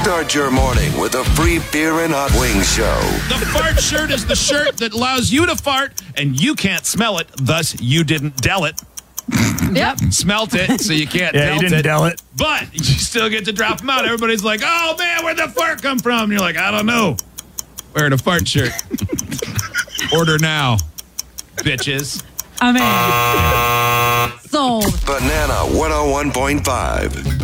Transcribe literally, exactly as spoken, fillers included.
Start your morning with a free beer and hot wings show. The fart shirt is the shirt that allows you to fart, and you can't smell it, thus you didn't del it. Yep. Smelt it, so you can't Yeah, delt you didn't it. del it. But you still get to drop them out. Everybody's like, oh, man, where'd the fart come from? And you're like, I don't know. Wearing a fart shirt. Order now, bitches. I mean, sold. Banana one oh one point five.